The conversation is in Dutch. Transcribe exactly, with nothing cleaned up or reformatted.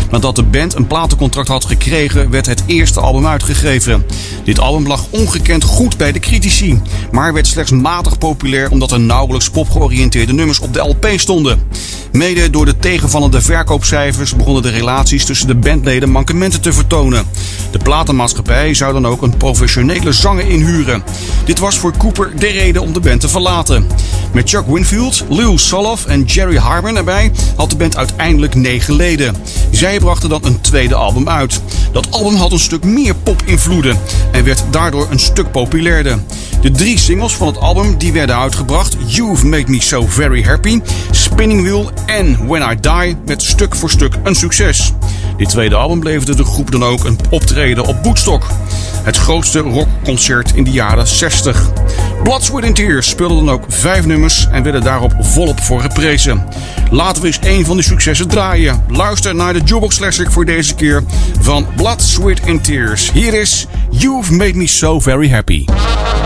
Nadat de band een platencontract had gekregen, werd het eerste album uitgegeven. Dit album lag ongekend goed bij de critici, maar werd slechts matig populair omdat er nauwelijks popgeoriënteerde nummers op de L P stonden. Mede door de tegenvallende verkoopcijfers begonnen de relaties tussen de bandleden mankementen te vertonen. De platenmaatschappij zou dan ook een professionele zanger inhuren. Dit was voor Cooper de reden om de band te verlaten. Met Chuck Winfield, Lou Soloff en Jerry Harburn erbij had de band uiteindelijk negen leden. Zij brachten dan een tweede album uit. Dat album had een stuk meer pop-invloeden en werd daardoor een stuk populairder. De drie singles van het album die werden uitgebracht, You've Made Me So Very Happy, Spinning Wheel en When I Die, werd stuk voor stuk een succes. Dit tweede album leverde de groep dan ook een optreden op Woodstock, het grootste rockconcert in de jaren zestig. Blood, Sweat and Tears speelde dan ook vijf nummers en werden daarop volop voor geprezen. Laten we eens een van die successen draaien. Luister naar de Jukebox Classic voor deze keer van Blood, Sweat and Tears. Hier is You've Made Me So Very Happy.